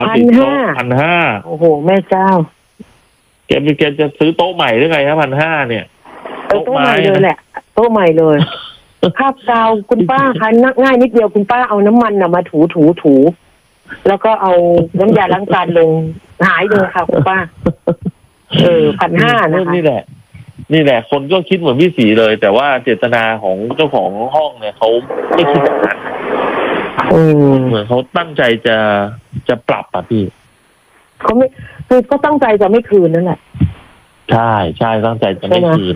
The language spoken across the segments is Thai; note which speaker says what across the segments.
Speaker 1: 1,500โอ้โหแม่เจ้า
Speaker 2: แกจะซื้อโต๊ะใหม่หรือไงครับ1,500เนี่ย
Speaker 1: โต๊ะใหม่เลยแหละโต๊ะใหม่เลยคาบกาวคุณป้าคะง่ายนิดเดียวคุณป้าเอาน้ำมันมาถูแล้วก็เอาน้ำยาล้างจานลงหายเลยค่ะคุณป้า1,500นะคะ
Speaker 2: นี่แหละคนก็คิดเหมือนพี่ศรีเลย แต่ว่าเจตนาของเจ้าของห้องเนี่ยเขาไม่คิดแบบนั้นเหมือนเขาตั้งใจจะปรับอ่ะพี่
Speaker 1: เขาไม่คือก็ตั้งใจจะไม่คืนนั่นแหละ
Speaker 2: ใช่ตั้งใจจะไม่คืน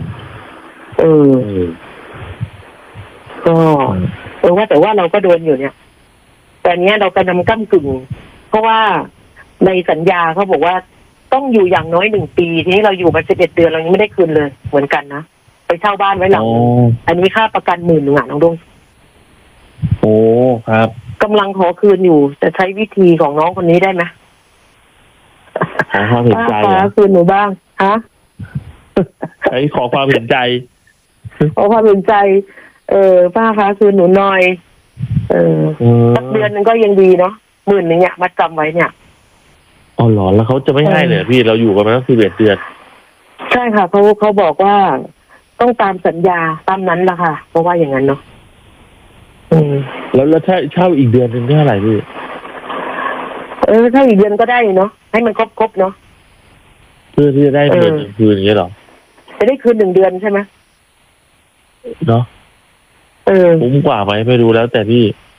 Speaker 1: ก็ว่าแต่ว่าเราก็โดนอยู่เนี่ยแต่เนี้ยเรากำลังก้ำกึ่งเพราะว่าในสัญญาเขาบอกว่าต้องอยู่อย่างน้อย1 ปีทีนี้เราอยู่มา11 เดือนเรายังไม่ได้คืนเลยเหมือนกันนะไปเช่าบ้านไว้หลังอันนี้ค่าประกัน10,000อ่ะน้องดง
Speaker 2: โอ้ครับ
Speaker 1: กำลังขอคืนอยู่จะใช้วิธีของน้องคนนี้ได้ไหม
Speaker 2: ขอความเห็นใจ
Speaker 1: ขอคืนหนูบ้างฮะ
Speaker 2: ขอความเห็นใจ
Speaker 1: ขอความเห็นใจป้าคะคืนหนูหน่อยสักเดือนนึงก็ยังดีเนาะ10,000เนี่ยมาจำไว้เนี่ย
Speaker 2: อ๋อหรอแล้วเขาจะไม่ให้เลยพี่เราอยู่กันมาตั้ง11 เดือน
Speaker 1: ใช่ค่ะเขาบอกว่าต้องตามสัญญาตามนั้นละค่ะเพราะว่าอย่างนั้นเนาะ
Speaker 2: แล้วถ้าเช่าอีกเดือนนึงเท่าไหร่พี่
Speaker 1: ถ้าอีกเดือนก็ได้เนาะให้มันครบเนาะ
Speaker 2: เพื่อที่จะได้เดือนนึงคืนอย่างเงี้ยหรอ
Speaker 1: จะได้คืน1 เดือนใช่ไหม
Speaker 2: เนาะคุ้มกว่าไหมไม่รู้แล้วแต่พี่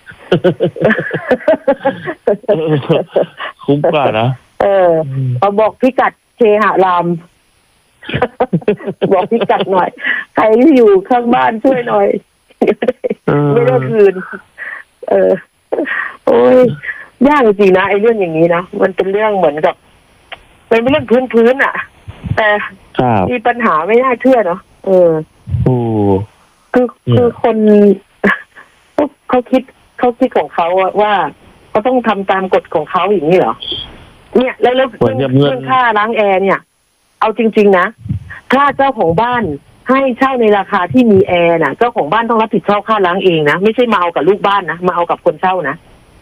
Speaker 2: คุ้มกว่านะ
Speaker 1: เอาบอกพิกัดเคหะรามบอกพิกัดหน่อยใครที่อยู่ข้างบ้านช่วยหน่อยไม่ได้คืนโอ้ยยากจริงนะไอ้เรื่องอย่างนี้นะมันเป็นเรื่องเหมือนกับเป็นเรื่องพื้นอ่ะแต่มีปัญหาไม่น่าเชื่อเนาะคือคนเขาคิดของเขาว่าเขาต้องทำตามกฎของเขาอย่างนี้เหรอเนี่ยแล้วเรื่องค่าล้างแอร์เนี่ยเอาจริงๆนะถ้าเจ้าของบ้านให้เช่าในราคาที่มีแอร์น่ะเจ้าของบ้านต้องรับผิดชอบค่าล้างเองนะไม่ใช่มาเอากับลูกบ้านนะมาเอากับคนเช่านะ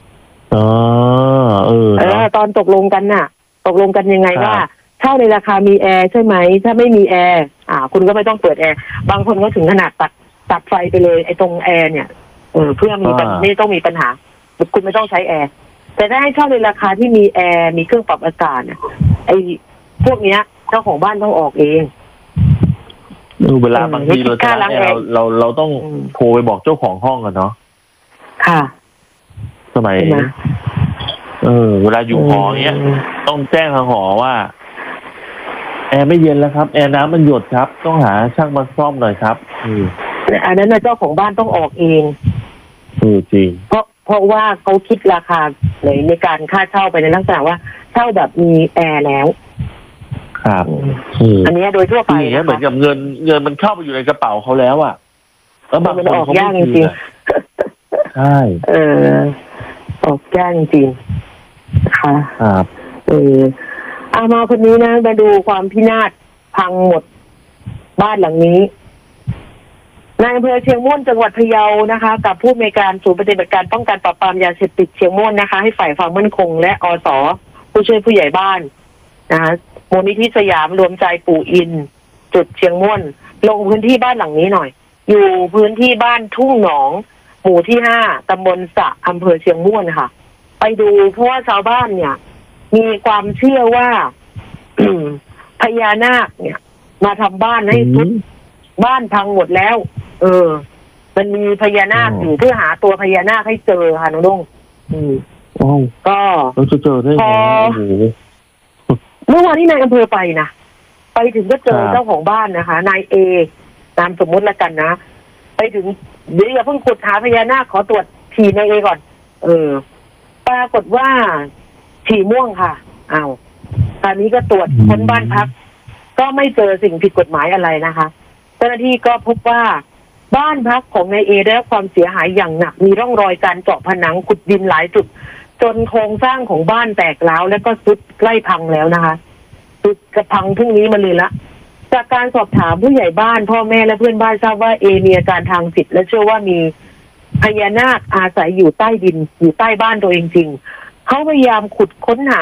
Speaker 1: ตอนตกลงกันน่ะตกลงกันยังไงว่าเช่าในราคามีแอร์ใช่ไหมถ้าไม่มีแอร์คุณก็ไม่ต้องเปิดแอร์บางคนก็ถึงขนาดตัดไฟไปเลยไอ้ตรงแอร์เนี่ยเพื่อไม่ต้องมีปัญหาคุณไม่ต้องใช้แอร์แต่ถ้าให้เช่าในราคาที่มีแอร์มีเครื่องปรับอากาศเนี่ยไอ้พวกเนี้ยเจ้าของบ้านต้องออกเอง
Speaker 2: เวลาบางทีเราจะล้างแอร์เราต้องโทรไปบอกเจ้าของห้องกันเนาะ
Speaker 1: ค่ะ
Speaker 2: สมัยเวลาอยู่หอเนี้ยต้องแจ้งทางหอว่าแอร์ไม่เย็นแล้วครับแอร์น้ำมันหยดครับต้องหาช่างมาซ่อมหน่อยครับ
Speaker 1: อันนั้นนะเจ้าของบ้านต้องออกเอง
Speaker 2: จริง
Speaker 1: เพราะว่าเขาคิดราคาในการค่าเช่าไปในลักษณะว่าเช่าแบบมีแอร์แล้ว
Speaker 2: ครับ
Speaker 1: อันนี้โดยทั่วไป
Speaker 2: เหมือนกับเงินมันเข้าไปอยู่ในกระเป๋าเขาแล้วอ่ะ
Speaker 1: แล้วมันออกยากจริง
Speaker 2: ใช่
Speaker 1: ออกยากจริงค่ะ
Speaker 2: ครับ
Speaker 1: มาคนนี้นะมาดูความพินาศพังหมดบ้านหลังนี้นายอำเภอเชียงม่วนจังหวัดพะเยานะคะกับผู้อำนวยการศูนย์ปฏิบัติการป้องกันปราบปรามยาเสพติดเชียงม่วนนะคะให้ฝ่ายความมั่นคงและอส.ผู้ช่วยผู้ใหญ่บ้านนะคะมูลนิธิสยามรวมใจปู่อินจุดเชียงม่วนลงพื้นที่บ้านหลังนี้หน่อยอยู่พื้นที่บ้านทุ่งหนองหมู่ที่5ตำบลสะอำเภอเชียงม่วนค่ะไปดูเพราะว่าชาวบ้านเนี่ยมีความเชื่อว่า พญานาคเนี่ยมาทำบ้านให้ทุกบ้านพังหมดแล้วมันมีพญานาคอยู่เพื่อหาตัวพญานาคให้เจอค่ะน้องนุ่งก็
Speaker 2: จะเจอได้ไง
Speaker 1: เมื่อวานที่นายอำเภอไปนะไปถึงก็เจอเจ้าของบ้านนะคะนายเอนามสมมติละกันนะไปถึงเดี๋ยวอย่าเพิ่งขุดหาพญานาคขอตรวจฉี่นายเอก่อนปรากฏว่าฉี่ม่วงค่ะตอนนี้ก็ตรวจค้นบ้านพักก็ไม่เจอสิ่งผิดกฎหมายอะไรนะคะเจ้าหน้าที่ก็พบว่าบ้านพักของนายเอได้รับความเสียหายอย่างหนักมีร่องรอยการเจาะผนังขุดดินหลายจุดจนโครงสร้างของบ้านแตกร้าวและก็ทรุดใกล้พังแล้วนะคะทรุดกระพังพรุ่งนี้มาเลยละจากการสอบถามผู้ใหญ่บ้านพ่อแม่และเพื่อนบ้านทราบว่าเอมีอาการทางจิตและเชื่อว่ามีพญานาคอาศัยอยู่ใต้ดินอยู่ใต้บ้านตัวเองจริงเขาพยายามขุดค้นหา